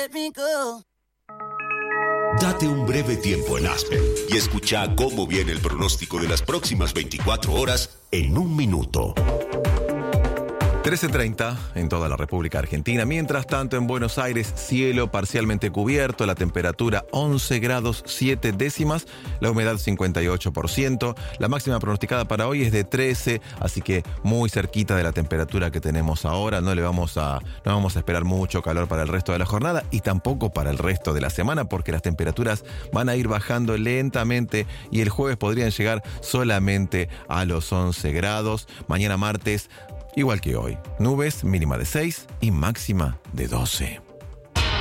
let me go. Date un breve tiempo en Aspen y escucha cómo viene el pronóstico de las próximas 24 horas en un minuto. 13:30 en toda la República Argentina. Mientras tanto, en Buenos Aires, cielo parcialmente cubierto, la temperatura 11 grados 7 décimas, la humedad 58%. La máxima pronosticada para hoy es de 13, así que muy cerquita de la temperatura que tenemos ahora. No vamos a esperar mucho calor para el resto de la jornada y tampoco para el resto de la semana, porque las temperaturas van a ir bajando lentamente y el jueves podrían llegar solamente a los 11 grados. Mañana martes, igual que hoy, nubes, mínima de 6 y máxima de 12.